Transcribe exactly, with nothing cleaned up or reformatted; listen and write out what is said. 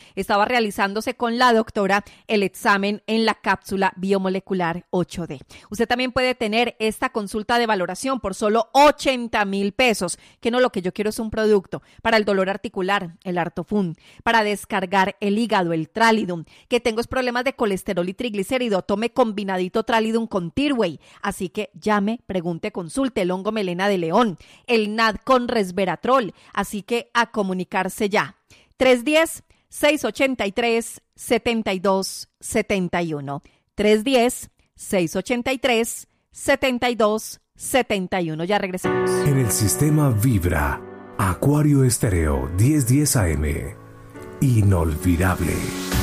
estaba realizándose con la doctora el examen en la cápsula biomolecular ocho D. Usted también puede tener esta consulta de valoración por solo ochenta mil pesos, que no, lo que yo quiero es un producto para el dolor articular, el Artofun, para descargar el hígado, el Tralidum, que tengo problemas de colesterol y triglicérido, tome combinadito Tralidum con Tirway, así que llame, pregunte, consulte el hongo melena de león, el N A D con resveratrol, así que a comunicarse ya. tres uno cero, seis ocho tres, siete dos siete uno. tres uno cero, seis ocho tres, siete dos siete uno. Ya regresamos. En el sistema Vibra, Acuario Estéreo diez diez A M. Inolvidable.